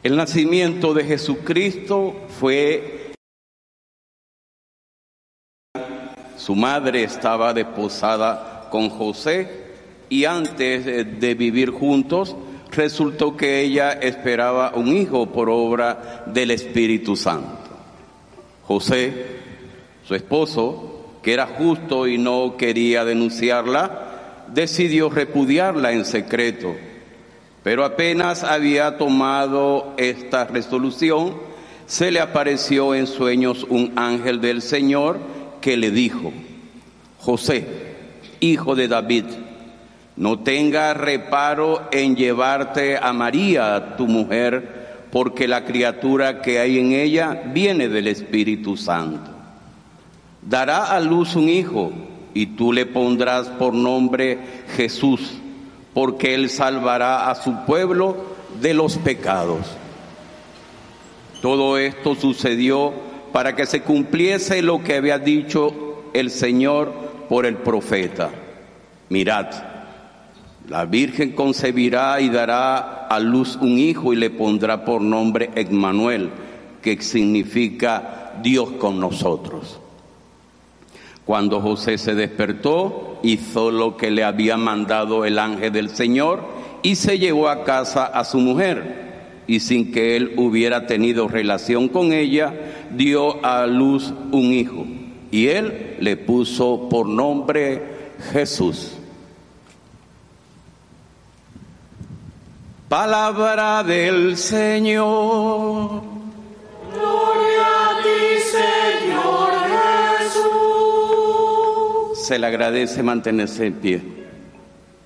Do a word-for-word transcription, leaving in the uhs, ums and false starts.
El nacimiento de Jesucristo fue... Su madre estaba desposada con José y antes de vivir juntos resultó que ella esperaba un hijo por obra del Espíritu Santo. José, su esposo, que era justo y no quería denunciarla, decidió repudiarla en secreto. Pero apenas había tomado esta resolución, se le apareció en sueños un ángel del Señor que le dijo: José, hijo de David, no tengas reparo en llevarte a María, tu mujer, porque la criatura que hay en ella viene del Espíritu Santo. Dará a luz un hijo, y tú le pondrás por nombre Jesús, porque él salvará a su pueblo de los pecados. Todo esto sucedió para que se cumpliese lo que había dicho el Señor por el profeta: mirad, la Virgen concebirá y dará a luz un hijo y le pondrá por nombre Emmanuel, que significa Dios con nosotros. Cuando José se despertó, hizo lo que le había mandado el ángel del Señor y se llevó a casa a su mujer, y sin que él hubiera tenido relación con ella, dio a luz un hijo, y él le puso por nombre Jesús. Palabra del Señor. Gloria a ti, Señor Jesús. Se le agradece mantenerse en pie.